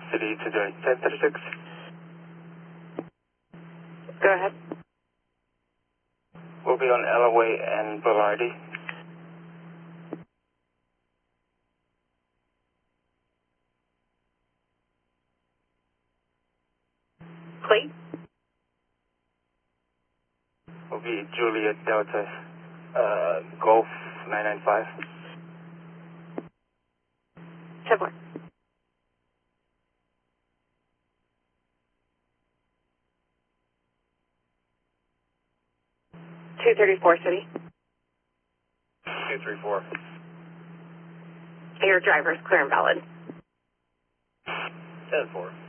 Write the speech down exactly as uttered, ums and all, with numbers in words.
City to join ten thirty-six. Go ahead. We'll be on Ellaway and Velarde. Plate? Will be Juliet Delta uh, Golf nine nine five. Chevrolet. two thirty-four City. two three four. Your driver's clear and valid. ten four.